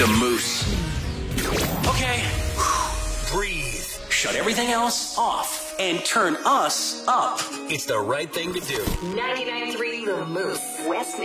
The Moose. Okay. Breathe. Shut everything else off and turn us up. It's the right thing to do. 99.3 The Moose, West